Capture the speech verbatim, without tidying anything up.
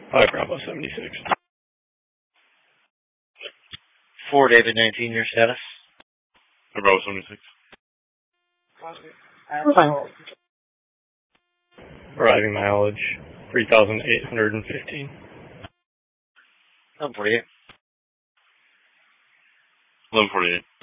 Five Bravo seventy-six. Four David nineteen, your status? Five Bravo seventy-six. Arriving mileage, three thousand eight hundred fifteen. eleven forty-eight. eleven forty-eight.